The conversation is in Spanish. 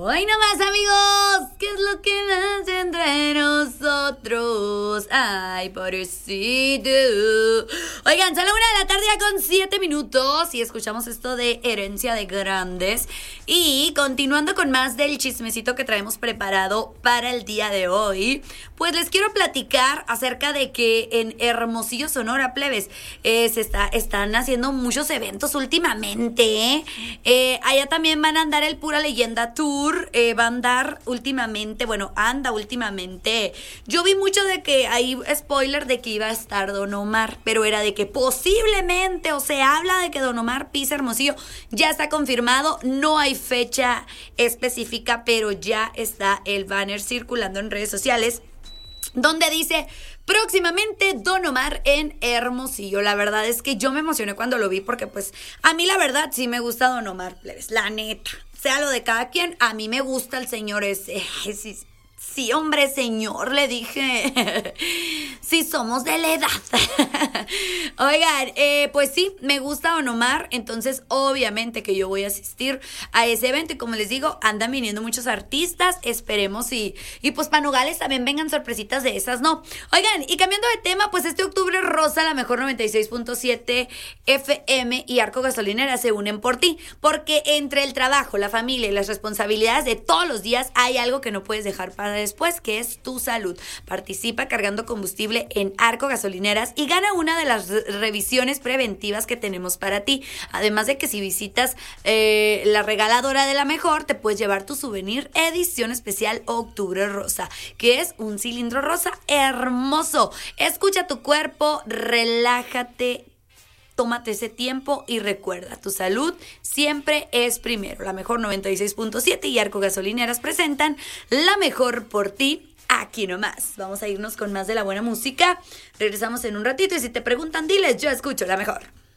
Hoy nomás, amigos, ¿qué es lo que nace entre nosotros? Ay, pobrecito. Oigan, son la 1 de la tarde ya con 7 minutos y escuchamos esto de Herencia de Grandes. Y continuando con más del chismecito que traemos preparado para el día de hoy, pues les quiero platicar acerca de que en Hermosillo, Sonora, plebes, están haciendo muchos eventos últimamente. Allá también van a andar el Pura Leyenda Tour. Va a andar últimamente, anda últimamente. Yo vi mucho de que hay spoiler de que iba a estar Don Omar, pero era de que posiblemente, o se habla de que Don Omar pisa Hermosillo. Ya está confirmado, no hay fecha específica, pero ya está el banner circulando en redes sociales donde dice próximamente Don Omar en Hermosillo. La verdad es que yo me emocioné cuando lo vi porque pues a mí la verdad sí me gusta Don Omar, plebes, la neta. Sea lo de cada quien, a mí me gusta el señor ese. Sí, hombre, señor, le dije. Sí, somos de la edad. Oigan, pues sí, me gusta Don Omar. Entonces, obviamente que yo voy a asistir a ese evento. Y como les digo, andan viniendo muchos artistas. Esperemos y pues para Nogales también vengan sorpresitas de esas, ¿no? Oigan, y cambiando de tema, pues este octubre rosa, la mejor 96.7 FM y Arco Gasolinera se unen por ti. Porque entre el trabajo, la familia y las responsabilidades de todos los días hay algo que no puedes dejar para después, que es tu salud. Participa cargando combustible en Arco Gasolineras y gana una de las revisiones preventivas que tenemos para ti. Además de que si visitas la regaladora de la mejor, te puedes llevar tu souvenir edición especial Octubre Rosa, que es un cilindro rosa hermoso. Escucha tu cuerpo, relájate, tómate ese tiempo y recuerda, tu salud siempre es primero. La mejor 96.7 y Arco Gasolineras presentan la mejor por ti, aquí nomás. Vamos a irnos con más de la buena música. Regresamos en un ratito y si te preguntan, diles, yo escucho la mejor.